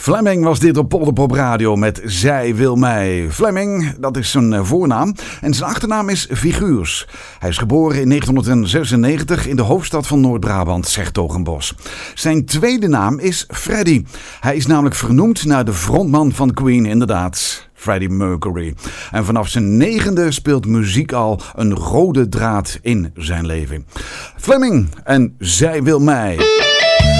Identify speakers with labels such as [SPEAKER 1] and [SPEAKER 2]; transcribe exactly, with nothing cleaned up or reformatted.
[SPEAKER 1] Fleming was dit op Polderpop Radio met Zij wil mij. Fleming, dat is zijn voornaam en zijn achternaam is Figuurs. Hij is geboren in negentien in de hoofdstad van Noord-Brabant, 's-Hertogenbosch. Zijn tweede naam is Freddie. Hij is namelijk vernoemd naar de frontman van Queen, inderdaad, Freddie Mercury. En vanaf zijn negende speelt muziek al een rode draad in zijn leven. Fleming en Zij wil mij.